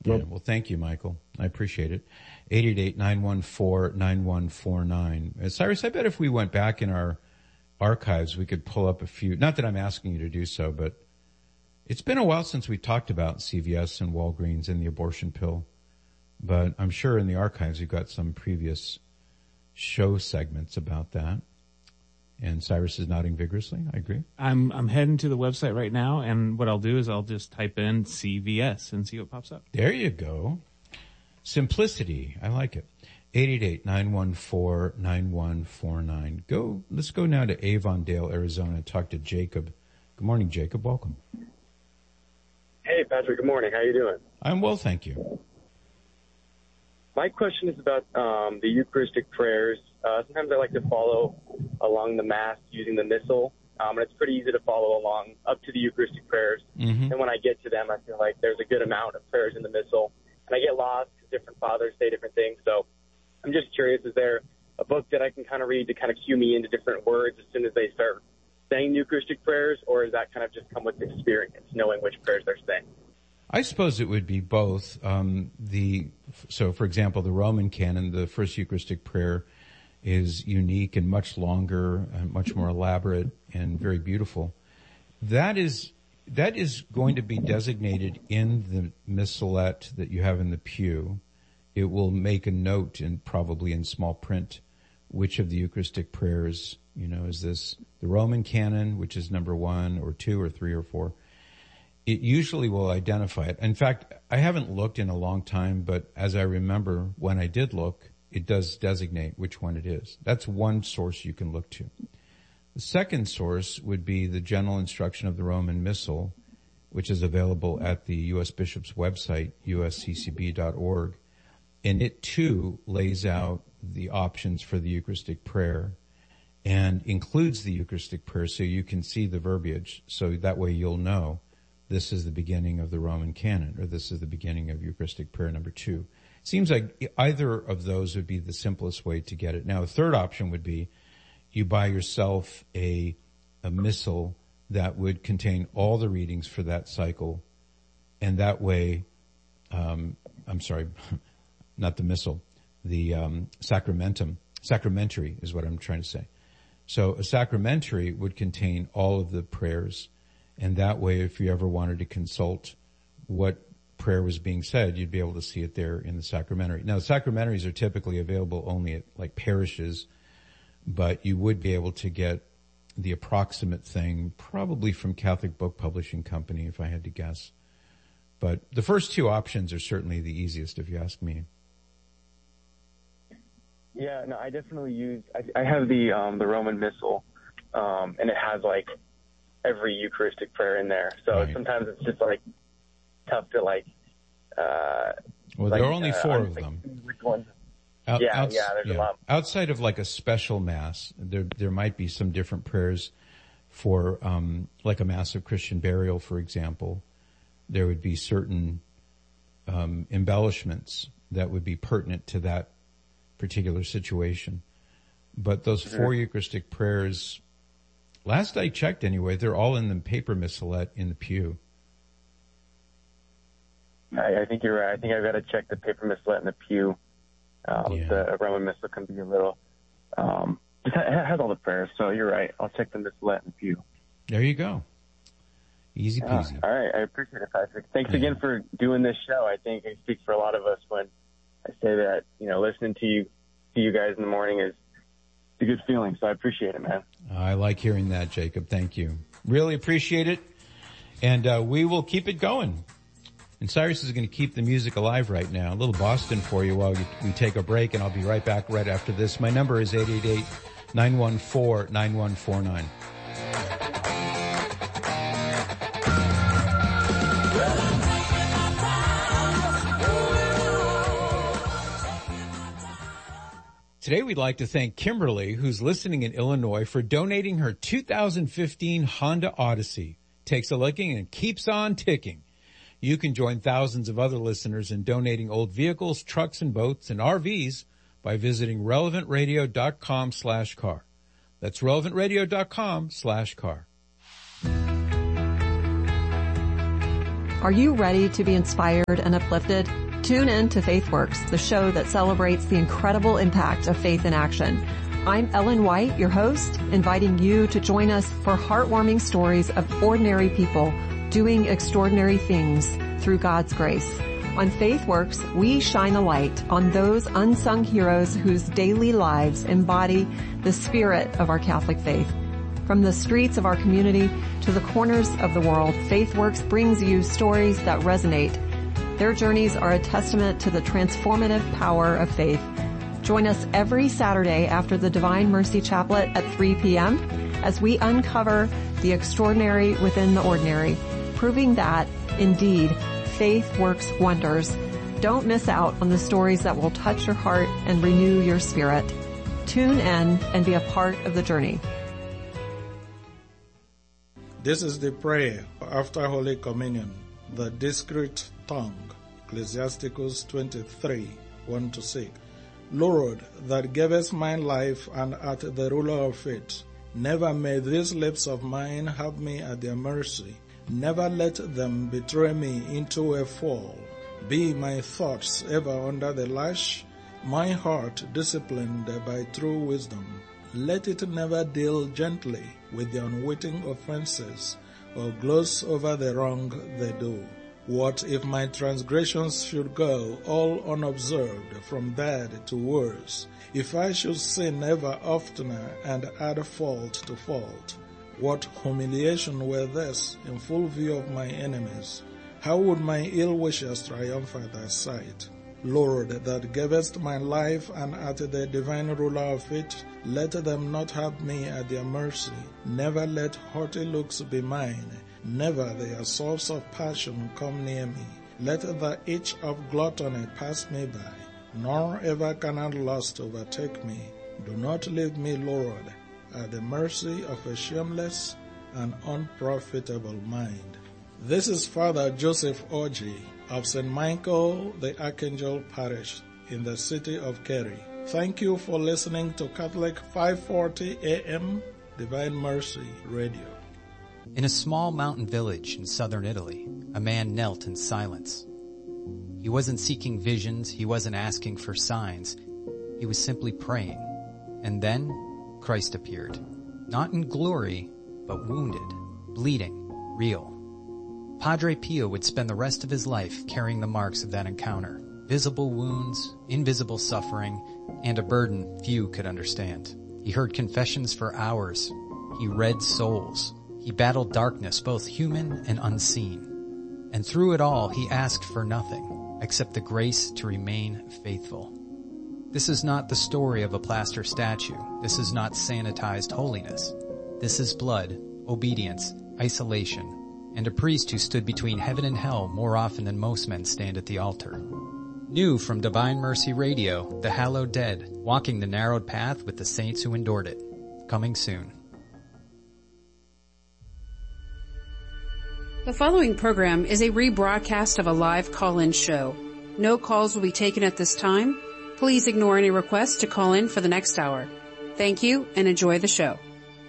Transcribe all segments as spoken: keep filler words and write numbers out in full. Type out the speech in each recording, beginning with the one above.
Yeah, well, thank you, Michael. I appreciate it. eight eight eight, nine one four, nine one four nine. Uh, Cyrus, I bet if we went back in our archives, we could pull up a few. Not that I'm asking you to do so, but it's been a while since we talked about C V S and Walgreens and the abortion pill. But I'm sure in the archives you've got some previous show segments about that. And Cyrus is nodding vigorously. I agree. I'm I'm heading to the website right now, and what I'll do is I'll just type in C V S and see what pops up. There you go. Simplicity. I like it. eight eight eight, nine one four, nine one four nine. Go, let's go now to Avondale, Arizona, and talk to Jacob. Good morning, Jacob. Welcome. Hey, Patrick. Good morning. How you doing? I'm well, thank you. My question is about um, the Eucharistic prayers. Uh, sometimes I like to follow along the Mass using the Missal, um, and it's pretty easy to follow along up to the Eucharistic prayers. Mm-hmm. And when I get to them, I feel like there's a good amount of prayers in the Missal, and I get lost because different fathers say different things. So I'm just curious, is there a book that I can kind of read to kind of cue me into different words as soon as they start saying the Eucharistic prayers, or is that kind of just come with experience, knowing which prayers they're saying? I suppose it would be both. Um, the so, for example, the Roman canon, the first Eucharistic prayer, is unique and much longer and much more elaborate and very beautiful. That is that is going to be designated in the missalette that you have in the pew. It will make a note, in probably in small print, which of the Eucharistic prayers, you know, is this the Roman canon, which is number one or two or three or four. It usually will identify it. In fact, I haven't looked in a long time, but as I remember when I did look, it does designate which one it is. That's one source you can look to. The second source would be the general instruction of the Roman Missal, which is available at the U S Bishop's website, u s c c b dot org. And it too lays out the options for the Eucharistic prayer and includes the Eucharistic prayer so you can see the verbiage. So that way you'll know this is the beginning of the Roman canon, or this is the beginning of Eucharistic prayer number two. It seems like either of those would be the simplest way to get it. Now, a third option would be you buy yourself a, a missal that would contain all the readings for that cycle, and that way, um, I'm sorry, not the missal, the um, sacramentum, sacramentary is what I'm trying to say. So a sacramentary would contain all of the prayers. And that way, if you ever wanted to consult what prayer was being said, you'd be able to see it there in the sacramentary. Now, sacramentaries are typically available only at like parishes, but you would be able to get the approximate thing probably from Catholic Book Publishing Company, if I had to guess. But the first two options are certainly the easiest, if you ask me. Yeah, no, I definitely use, I, I have the um, the Roman Missal, um, and it has like every Eucharistic prayer in there. So right. Sometimes it's just like tough to like, uh, well, like, there are only uh, four of them. Which ones? Out, yeah, outs- yeah, there's yeah. a lot. Outside of like a special mass, there, there might be some different prayers for, um, like a mass of Christian burial, for example. There would be certain, um, embellishments that would be pertinent to that particular situation. But those mm-hmm. four Eucharistic prayers, last I checked anyway, they're all in the paper missalette in the pew. I, I think you're right. I think I've got to check the paper missalette in the pew. Um, yeah. The Roman Missal can be a little, um, it has all the prayers, so you're right. I'll check the missalette in the pew. There you go. Easy peasy. Uh, all right. I appreciate it, Patrick. Thanks yeah. again for doing this show. I think I speak for a lot of us when I say that, you know, listening to you, to you guys in the morning is a good feeling. So I appreciate it, man. I like hearing that, Jacob. Thank you. Really appreciate it. And, uh, we will keep it going. And Cyrus is going to keep the music alive right now. A little Boston for you while we take a break, and I'll be right back right after this. My number is eight eight eight, nine one four, nine one four nine. Today we'd like to thank Kimberly, who's listening in Illinois, for donating her two thousand fifteen Honda Odyssey. Takes a licking and keeps on ticking. You can join thousands of other listeners in donating old vehicles, trucks, and boats, and R Vs by visiting relevantradio.com slash car. That's relevantradio.com slash car. Are you ready to be inspired and uplifted? Tune in to FaithWorks, the show that celebrates the incredible impact of faith in action. I'm Ellen White, your host, inviting you to join us for heartwarming stories of ordinary people doing extraordinary things through God's grace. On FaithWorks, we shine a light on those unsung heroes whose daily lives embody the spirit of our Catholic faith. From the streets of our community to the corners of the world, FaithWorks brings you stories that resonate. Their journeys are a testament to the transformative power of faith. Join us every Saturday after the Divine Mercy Chaplet at three p.m. as we uncover the extraordinary within the ordinary, proving that, indeed, faith works wonders. Don't miss out on the stories that will touch your heart and renew your spirit. Tune in and be a part of the journey. This is the prayer after Holy Communion, the discreet tongue, Ecclesiasticus twenty-three, one to six. Lord, that gavest mine life and art the ruler of it, never may these lips of mine have me at their mercy. Never let them betray me into a fall. Be my thoughts ever under the lash, my heart disciplined by true wisdom. Let it never deal gently with the unwitting offenses, or gloss over the wrong they do. What if my transgressions should go all unobserved from bad to worse? If I should sin ever oftener and add fault to fault? What humiliation were this in full view of my enemies? How would my ill wishers triumph at thy sight? Lord, that gavest my life and art the divine ruler of it, let them not have me at their mercy. Never let haughty looks be mine. Never the assaults of passion come near me. Let the itch of gluttony pass me by, nor ever carnal lust overtake me. Do not leave me, Lord, at the mercy of a shameless and unprofitable mind. This is Father Joseph Orji of Saint Michael the Archangel Parish in the city of Kerry. Thank you for listening to Catholic five forty A M Divine Mercy Radio. In a small mountain village in southern Italy, a man knelt in silence. He wasn't seeking visions, he wasn't asking for signs. He was simply praying. And then Christ appeared, not in glory, but wounded, bleeding, real. Padre Pio would spend the rest of his life carrying the marks of that encounter, visible wounds, invisible suffering, and a burden few could understand. He heard confessions for hours. He read souls. He battled darkness, both human and unseen. And through it all, he asked for nothing except the grace to remain faithful. This is not the story of a plaster statue. This is not sanitized holiness. This is blood, obedience, isolation, and a priest who stood between heaven and hell more often than most men stand at the altar. New from Divine Mercy Radio, The Hallowed Dead, Walking the Narrowed Path with the Saints Who Endured It. Coming soon. The following program is a rebroadcast of a live call-in show. No calls will be taken at this time. Please ignore any requests to call in for the next hour. Thank you and enjoy the show.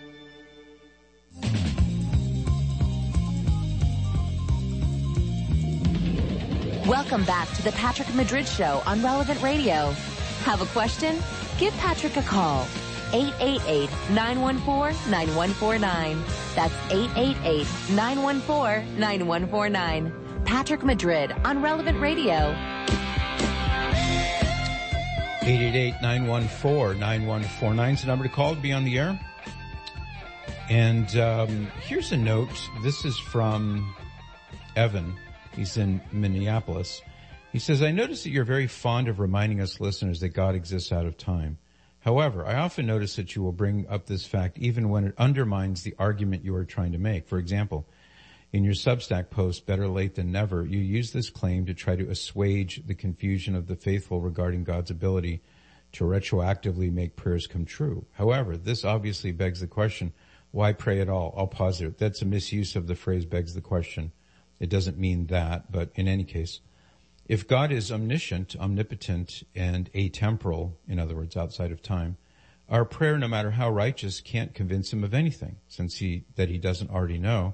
Welcome back to the Patrick Madrid Show on Relevant Radio. Have a question? Give Patrick a call. eight eight eight, nine one four, nine one four nine. That's eight eight eight, nine one four, nine one four nine. Patrick Madrid on Relevant Radio. eight eight eight, nine one four, nine one four nine is the number to call to be on the air. And um, here's a note. This is from Evan. He's in Minneapolis. He says, I notice that you're very fond of reminding us listeners that God exists out of time. However, I often notice that you will bring up this fact even when it undermines the argument you are trying to make. For example, in your Substack post, Better Late Than Never, you use this claim to try to assuage the confusion of the faithful regarding God's ability to retroactively make prayers come true. However, this obviously begs the question, why pray at all? I'll pause there. That's a misuse of the phrase begs the question. It doesn't mean that, but in any case, if God is omniscient, omnipotent, and atemporal, in other words, outside of time, our prayer, no matter how righteous, can't convince him of anything, since he, that he doesn't already know,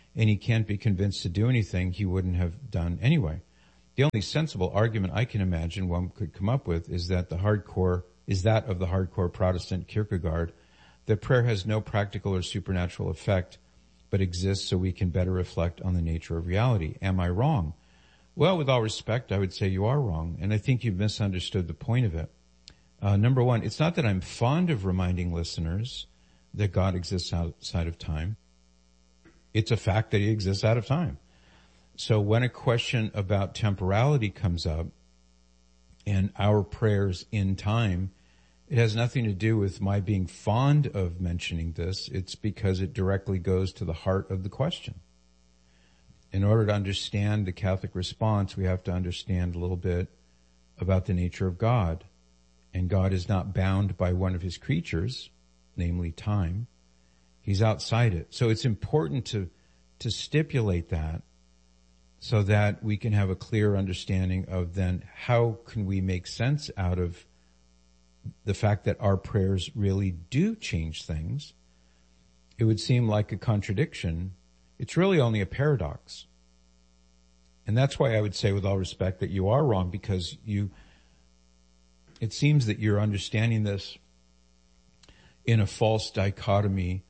and he can't be convinced to do anything he wouldn't have done anyway. The only sensible argument I can imagine one could come up with is that the hardcore is that of the hardcore Protestant Kierkegaard, that prayer has no practical or supernatural effect, but exists so we can better reflect on the nature of reality. Am I wrong? Well, with all respect, I would say you are wrong, and I think you've misunderstood the point of it. Uh, number one, it's not that I'm fond of reminding listeners that God exists outside of time. It's a fact that he exists out of time. So when a question about temporality comes up and our prayers in time, it has nothing to do with my being fond of mentioning this. It's because it directly goes to the heart of the question. In order to understand the Catholic response, we have to understand a little bit about the nature of God. And God is not bound by one of his creatures, namely time. He's outside it. So it's important to, to stipulate that so that we can have a clear understanding of then how can we make sense out of the fact that our prayers really do change things. It would seem like a contradiction. It's really only a paradox. And that's why I would say with all respect that you are wrong, because you, it seems that you're understanding this in a false dichotomy,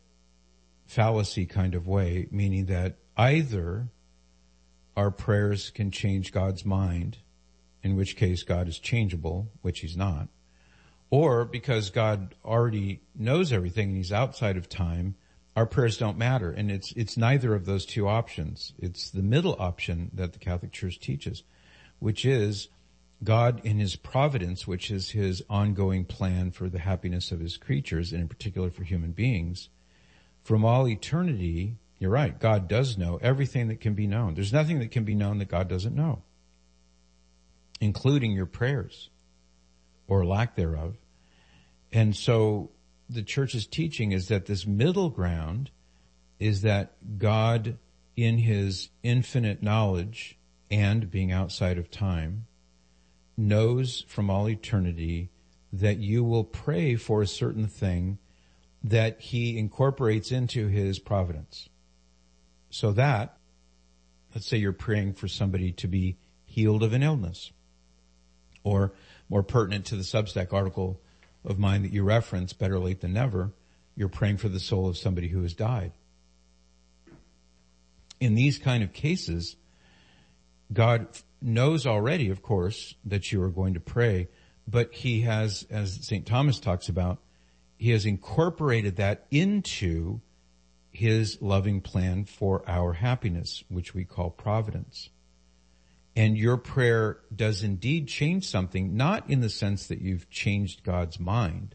fallacy kind of way, meaning that either our prayers can change God's mind, in which case God is changeable, which he's not, or because God already knows everything and he's outside of time, our prayers don't matter. And it's, it's neither of those two options. It's the middle option that the Catholic Church teaches, which is God in his providence, which is his ongoing plan for the happiness of his creatures, and in particular for human beings. From all eternity, you're right, God does know everything that can be known. There's nothing that can be known that God doesn't know, including your prayers or lack thereof. And so the church's teaching is that this middle ground is that God, in his infinite knowledge and being outside of time, knows from all eternity that you will pray for a certain thing that he incorporates into his providence. So that, let's say you're praying for somebody to be healed of an illness, or more pertinent to the Substack article of mine that you reference, Better Late Than Never, you're praying for the soul of somebody who has died. In these kind of cases, God knows already, of course, that you are going to pray, but he has, as Saint Thomas talks about, he has incorporated that into his loving plan for our happiness, which we call providence. And your prayer does indeed change something, not in the sense that you've changed God's mind.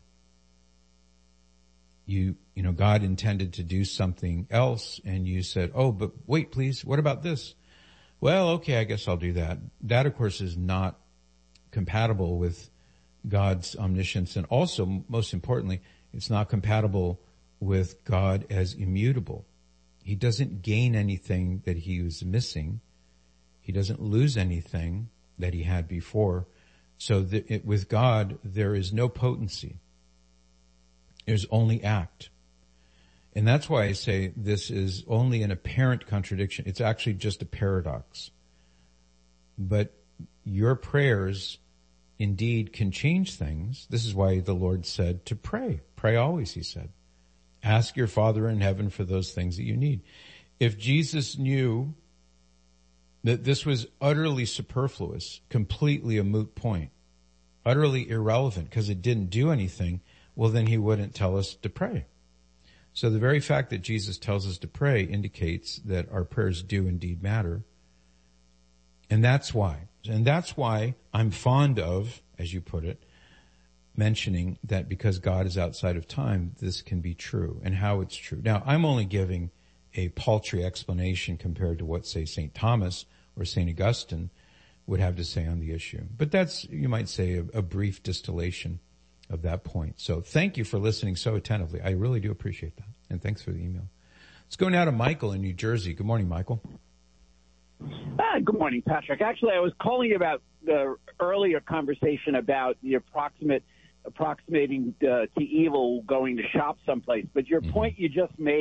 You, you know, God intended to do something else and you said, oh, but wait, please, what about this? Well, okay, I guess I'll do that. That, of course, is not compatible with God's omniscience. And also, most importantly, it's not compatible with God as immutable. He doesn't gain anything that he was missing. He doesn't lose anything that he had before. So that it, with God, there is no potency. There's only act. And that's why I say this is only an apparent contradiction. It's actually just a paradox. But your prayers indeed can change things. This is why the Lord said to pray. Pray always, he said. Ask your Father in heaven for those things that you need. If Jesus knew that this was utterly superfluous, completely a moot point, utterly irrelevant because it didn't do anything, well, then he wouldn't tell us to pray. So the very fact that Jesus tells us to pray indicates that our prayers do indeed matter. And that's why. And that's why I'm fond of, as you put it, mentioning that because God is outside of time, this can be true and how it's true. Now, I'm only giving a paltry explanation compared to what, say, Saint Thomas or Saint Augustine would have to say on the issue. But that's, you might say, a, a brief distillation of that point. So thank you for listening so attentively. I really do appreciate that. And thanks for the email. Let's go now to Michael in New Jersey. Good morning, Michael. Uh, good morning, Patrick. Actually, I was calling about the earlier conversation about the approximate approximating uh, to evil going to shop someplace. But your mm-hmm. point you just made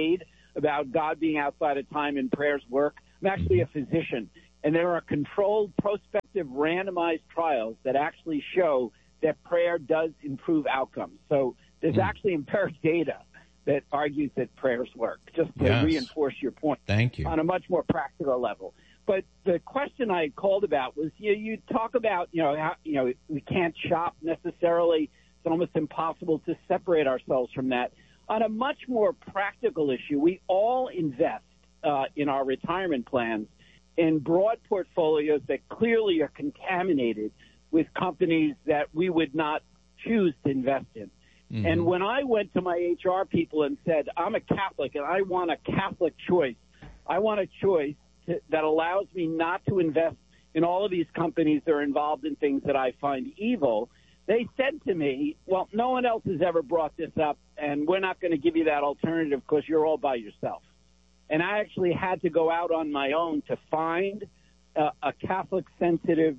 about God being outside of time and prayers work. I'm actually a physician, and there are controlled, prospective, randomized trials that actually show that prayer does improve outcomes. So there's mm. actually empiric data that argues that prayers work, just to yes. reinforce your point. Thank you. On a much more practical level. But the question I called about was, you, you talk about, you know, how, you know, we can't shop necessarily. It's almost impossible to separate ourselves from that. On a much more practical issue, we all invest uh, in our retirement plans in broad portfolios that clearly are contaminated with companies that we would not choose to invest in. Mm-hmm. And when I went to my H R people and said, I'm a Catholic and I want a Catholic choice, I want a choice to, that allows me not to invest in all of these companies that are involved in things that I find evil, they said to me, well, no one else has ever brought this up, and we're not going to give you that alternative because you're all by yourself. And I actually had to go out on my own to find uh, a Catholic-sensitive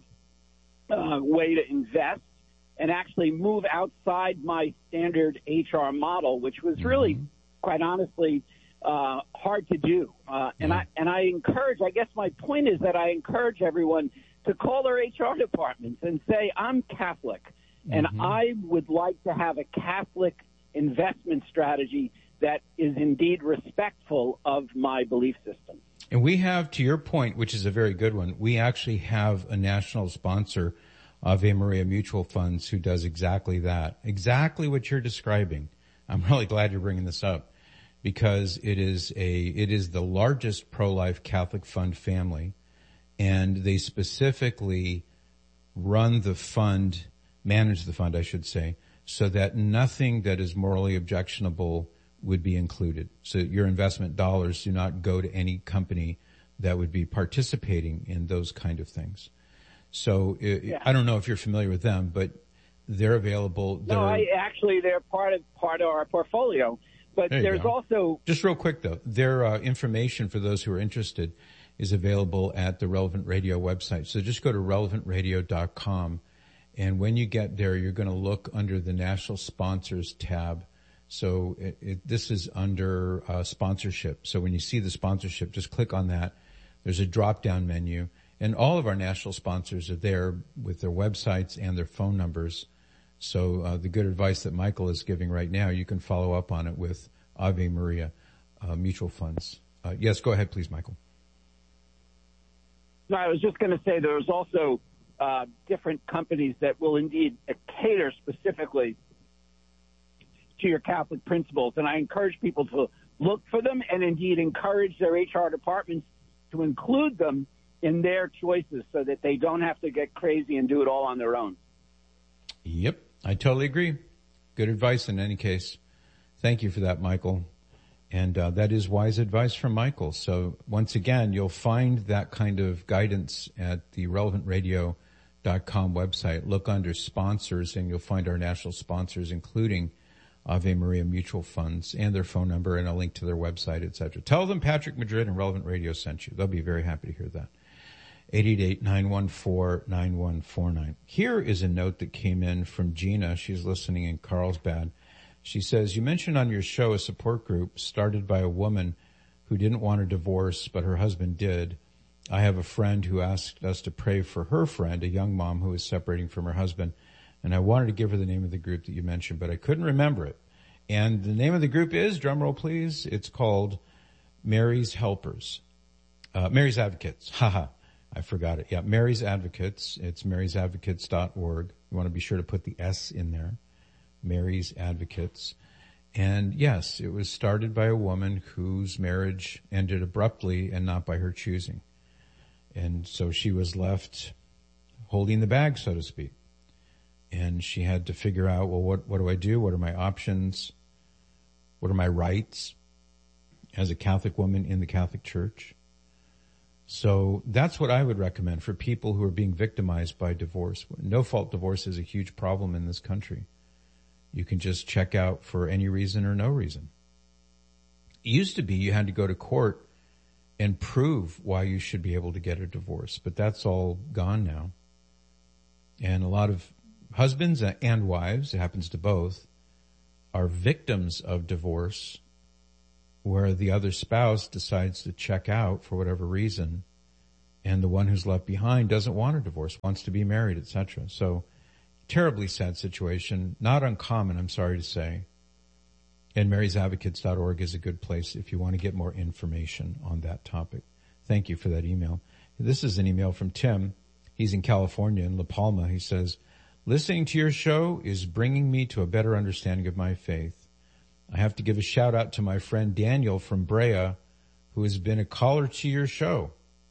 uh, way to invest and actually move outside my standard H R model, which was really, mm-hmm. quite honestly, uh, hard to do. Uh, and I and I encourage, I guess my point is that I encourage everyone to call their H R departments and say, I'm Catholic, and mm-hmm. I would like to have a Catholic investment strategy that is indeed respectful of my belief system. And we have, to your point, which is a very good one, we actually have a national sponsor, Ave Maria Mutual Funds, who does exactly that, exactly what you're describing. I'm really glad you're bringing this up because it is a, it is the largest pro-life Catholic fund family, and they specifically run the fund, manage the fund, I should say, so that nothing that is morally objectionable would be included. So your investment dollars do not go to any company that would be participating in those kind of things. So it, yeah. I don't know if you're familiar with them, but they're available. They're, no, I actually they're part of part of our portfolio. But there there's also just real quick though, their uh, information for those who are interested is available at the Relevant Radio website. So just go to relevant radio dot com, and when you get there, you're going to look under the National Sponsors tab. So it, it, this is under uh, sponsorship. So when you see the sponsorship, just click on that. There's a drop-down menu. And all of our national sponsors are there with their websites and their phone numbers. So uh, the good advice that Michael is giving right now, you can follow up on it with Ave Maria uh, Mutual Funds. Uh, yes, go ahead, please, Michael. No, I was just going to say there's also uh, different companies that will indeed cater specifically to your Catholic principles. And I encourage people to look for them and indeed encourage their H R departments to include them in their choices so that they don't have to get crazy and do it all on their own. Yep, I totally agree. Good advice in any case. Thank you for that, Michael. And uh, that is wise advice from Michael. So once again, you'll find that kind of guidance at the relevant radio dot com website. Look under sponsors and you'll find our national sponsors, including Ave Maria Mutual Funds and their phone number and a link to their website, et cetera. Tell them Patrick Madrid and Relevant Radio sent you. They'll be very happy to hear that. eight eight eight, nine one four, nine one four nine. Here is a note that came in from Gina. She's listening in Carlsbad. She says, you mentioned on your show a support group started by a woman who didn't want a divorce, but her husband did. I have a friend who asked us to pray for her friend, a young mom who is separating from her husband. And I wanted to give her the name of the group that you mentioned, but I couldn't remember it. And the name of the group is, drumroll please, it's called Mary's Helpers. Uh, Mary's Advocates. Haha. I forgot it. Yeah, Mary's Advocates. It's marys advocates dot org. You want to be sure to put the S in there. Mary's Advocates. And yes, it was started by a woman whose marriage ended abruptly and not by her choosing. And so she was left holding the bag, so to speak. And she had to figure out, well, what, what do I do? What are my options? What are my rights as a Catholic woman in the Catholic Church? So that's what I would recommend for people who are being victimized by divorce. No-fault divorce is a huge problem in this country. You can just check out for any reason or no reason. It used to be you had to go to court and prove why you should be able to get a divorce, but that's all gone now. And a lot of husbands and wives, it happens to both, are victims of divorce where the other spouse decides to check out for whatever reason, and the one who's left behind doesn't want a divorce, wants to be married, et cetera. So, terribly sad situation. Not uncommon, I'm sorry to say. And marys advocates dot org is a good place if you want to get more information on that topic. Thank you for that email. This is an email from Tim. He's in California, in La Palma. He says, listening to your show is bringing me to a better understanding of my faith. I have to give a shout out to my friend Daniel from Brea, who has been a caller to your show.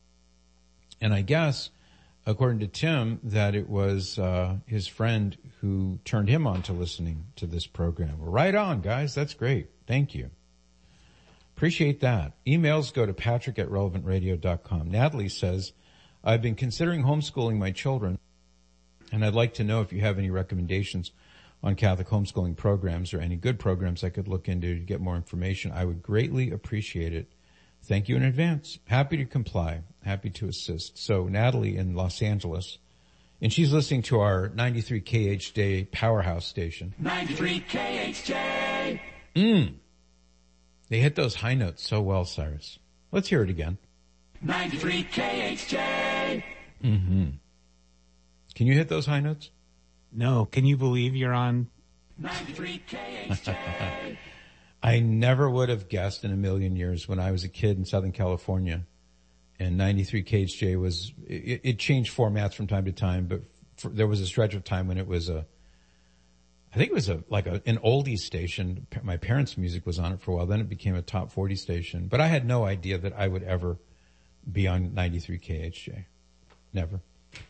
And I guess, according to Tim, that it was uh his friend who turned him on to listening to this program. Right on, guys. That's great. Thank you. Appreciate that. Emails go to patrick at relevant radio dot com. Natalie says, I've been considering homeschooling my children, and I'd like to know if you have any recommendations on Catholic homeschooling programs or any good programs I could look into to get more information. I would greatly appreciate it. Thank you in advance. Happy to comply. Happy to assist. So Natalie in Los Angeles, and she's listening to our ninety-three K H J powerhouse station. ninety-three K H J. Mm. They hit those high notes so well, Cyrus. Let's hear it again. ninety-three K H J. Mm-hmm. Can you hit those high notes? No. Can you believe you're on ninety-three K H J? I never would have guessed in a million years when I was a kid in Southern California, and ninety-three K H J was, it, it changed formats from time to time, but for, there was a stretch of time when it was a, I think it was a, like a, an oldies station. My parents' music was on it for a while. Then it became a top forty station, but I had no idea that I would ever be on ninety-three K H J. Never.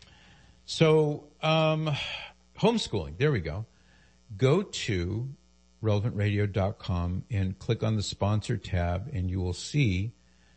So, um, homeschooling. There we go. Go to relevant radio dot com and click on the sponsor tab, and you will see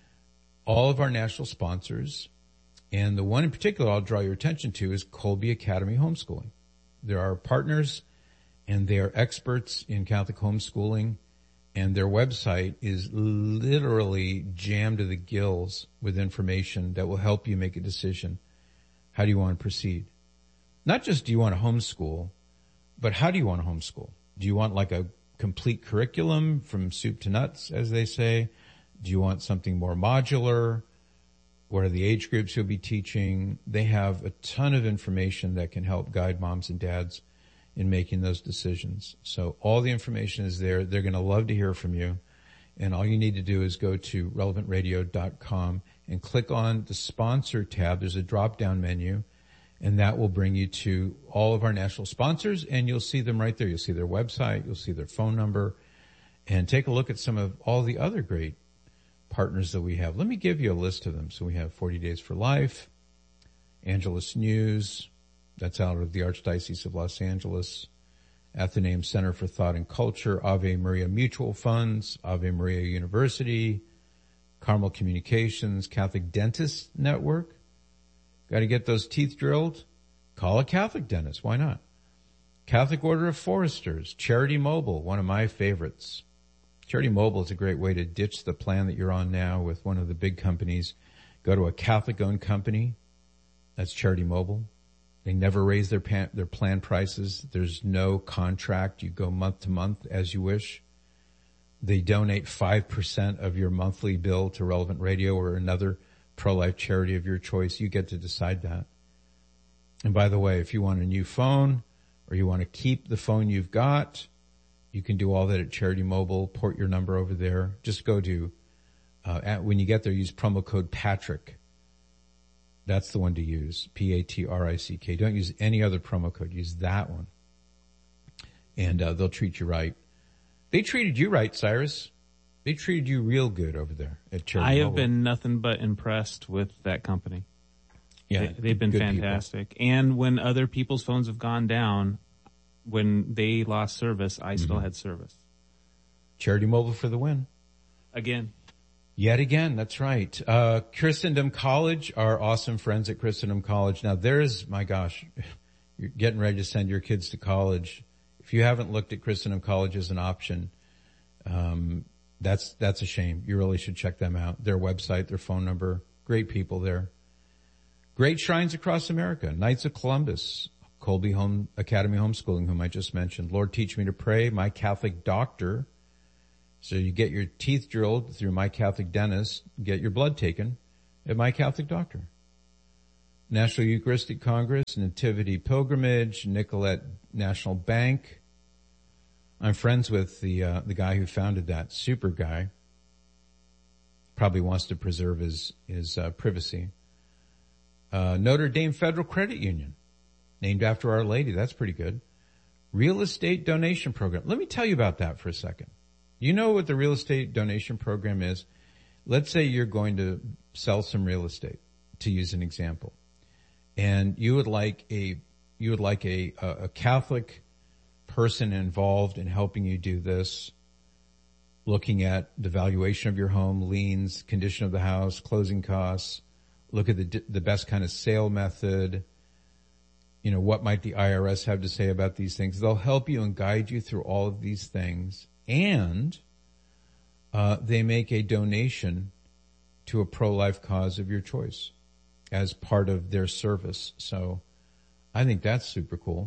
all of our national sponsors. And the one in particular I'll draw your attention to is Colby Academy Homeschooling. There are partners, and they are experts in Catholic homeschooling, and their website is literally jammed to the gills with information that will help you make a decision. How do you want to proceed? Not just do you want to homeschool, but how do you want to homeschool? Do you want like a complete curriculum from soup to nuts, as they say? Do you want something more modular? What are the age groups you'll be teaching? They have a ton of information that can help guide moms and dads in making those decisions. So all the information is there. They're going to love to hear from you. And all you need to do is go to relevant radio dot com and click on the sponsor tab. There's a drop-down menu, and that will bring you to all of our national sponsors, and you'll see them right there. You'll see their website. You'll see their phone number, and take a look at some of all the other great partners that we have. Let me give you a list of them. So we have forty days for Life, Angelus News, that's out of the Archdiocese of Los Angeles, Athenaeum Center for Thought and Culture, Ave Maria Mutual Funds, Ave Maria University, Carmel Communications, Catholic Dentist Network. Got to get those teeth drilled? Call a Catholic dentist. Why not? Catholic Order of Foresters, Charity Mobile, one of my favorites. Charity Mobile is a great way to ditch the plan that you're on now with one of the big companies. Go to a Catholic-owned company. That's Charity Mobile. They never raise their pan, their plan prices. There's no contract. You go month to month as you wish. They donate five percent of your monthly bill to Relevant Radio or another pro-life charity of your choice. You get to decide that. And by the way, if you want a new phone or you want to keep the phone you've got, you can do all that at Charity Mobile. Port your number over there. Just go to, uh, at, when you get there, use promo code Patrick. That's the one to use. P A T R I C K. Don't use any other promo code. Use that one. And, uh, they'll treat you right. They treated you right, Cyrus. They treated you real good over there at Charity I have Mobile. been nothing but impressed with that company. Yeah. They, they've been fantastic. People. And when other people's phones have gone down, when they lost service, I still mm-hmm. had service. Charity Mobile for the win. Again. Yet again, that's right. Uh, Christendom College, our awesome friends at Christendom College. Now there's, my gosh, you're getting ready to send your kids to college. If you haven't looked at Christendom College as an option, um, that's, that's a shame. You really should check them out. Their website, their phone number, great people there. Great shrines across America. Knights of Columbus, Colby Home Academy Homeschooling, whom I just mentioned. Lord Teach Me to Pray, My Catholic Doctor, So you get your teeth drilled through My Catholic Dentist, get your blood taken at My Catholic Doctor. National Eucharistic Congress, Nativity Pilgrimage, Nicollet National Bank. I'm friends with the uh, the guy who founded that. Super guy. Probably wants to preserve his, his uh, privacy. Uh, Notre Dame Federal Credit Union, named after Our Lady. That's pretty good. Real estate donation program. Let me tell you about that for a second. You know what the real estate donation program is? Let's say you're going to sell some real estate, to use an example, and you would like a you would like a a Catholic person involved in helping you do this, looking at the valuation of your home, liens, condition of the house, closing costs, look at the the best kind of sale method. You know, what might the I R S have to say about these things? They'll help you and guide you through all of these things. And uh, they make a donation to a pro-life cause of your choice as part of their service. So I think that's super cool.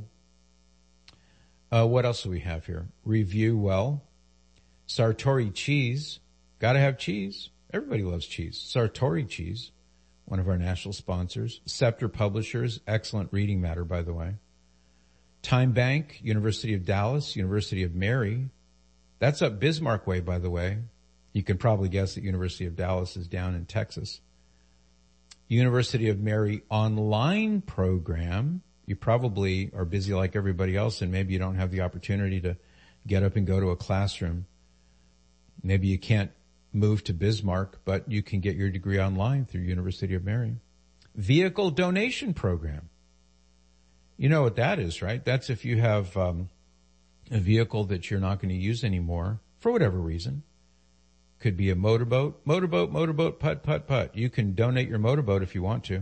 Uh, what else do we have here? Review Well. Sartori Cheese. Gotta have cheese. Everybody loves cheese. Sartori Cheese, one of our national sponsors. Scepter Publishers, excellent reading matter, by the way. Time Bank, University of Dallas, University of Mary. That's up Bismarck Way, by the way. You can probably guess that University of Dallas is down in Texas. University of Mary online program. You probably are busy like everybody else, and maybe you don't have the opportunity to get up and go to a classroom. Maybe you can't move to Bismarck, but you can get your degree online through University of Mary. Vehicle donation program. You know what that is, right? That's if you have um, a vehicle that you're not going to use anymore for whatever reason. Could be a motorboat, motorboat, motorboat, putt, putt, putt. You can donate your motorboat if you want to.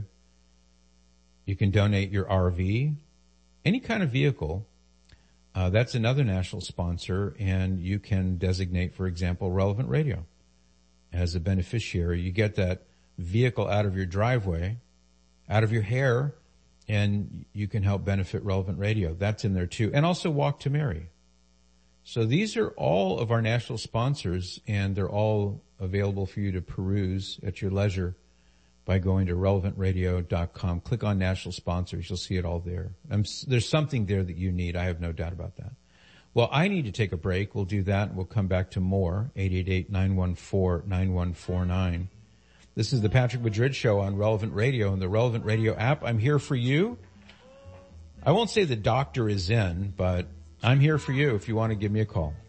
You can donate your R V, any kind of vehicle. Uh, that's another national sponsor, and you can designate, for example, Relevant Radio as a beneficiary. You get that vehicle out of your driveway, out of your hair, and you can help benefit Relevant Radio. That's in there too. And also Walk to Mary. So these are all of our national sponsors, and they're all available for you to peruse at your leisure by going to relevant radio dot com. Click on national sponsors. You'll see it all there. I'm, there's something there that you need. I have no doubt about that. Well, I need to take a break. We'll do that. We'll come back to more. eight eight eight, nine one four, nine one four nine. This is the Patrick Madrid Show on Relevant Radio and the Relevant Radio app. I'm here for you. I won't say the doctor is in, but I'm here for you if you want to give me a call.